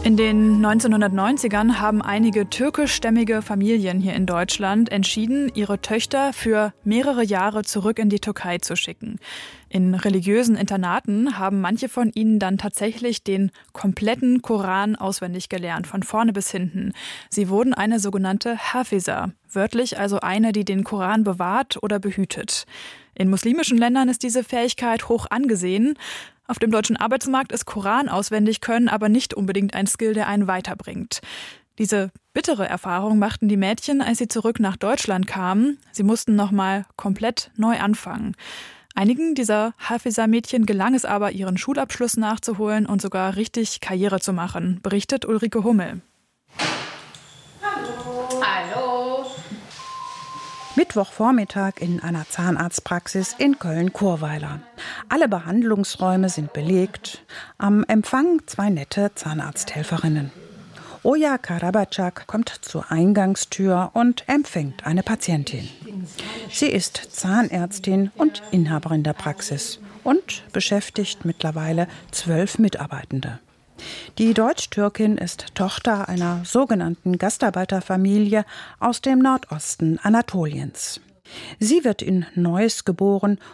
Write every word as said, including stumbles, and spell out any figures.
In den neunzehnhundertneunzigern haben einige türkischstämmige Familien hier in Deutschland entschieden, ihre Töchter für mehrere Jahre zurück in die Türkei zu schicken. In religiösen Internaten haben manche von ihnen dann tatsächlich den kompletten Koran auswendig gelernt, von vorne bis hinten. Sie wurden eine sogenannte Hafiza, wörtlich also eine, die den Koran bewahrt oder behütet. In muslimischen Ländern ist diese Fähigkeit hoch angesehen. Auf dem deutschen Arbeitsmarkt ist Koran auswendig können aber nicht unbedingt ein Skill, der einen weiterbringt. Diese bittere Erfahrung machten die Mädchen, als sie zurück nach Deutschland kamen. Sie mussten nochmal komplett neu anfangen. Einigen dieser Hafiza-Mädchen gelang es aber, ihren Schulabschluss nachzuholen und sogar richtig Karriere zu machen, berichtet Ulrike Hummel. Hallo. Hallo. Mittwochvormittag in einer Zahnarztpraxis in Köln-Churweiler. Alle Behandlungsräume sind belegt. Am Empfang zwei nette Zahnarzthelferinnen. Oya Karabacak kommt zur Eingangstür und empfängt eine Patientin. Sie ist Zahnärztin und Inhaberin der Praxis und beschäftigt mittlerweile zwölf Mitarbeitende. Die Deutsch-Türkin ist Tochter einer sogenannten Gastarbeiterfamilie aus dem Nordosten Anatoliens. Sie wird in Neuss geboren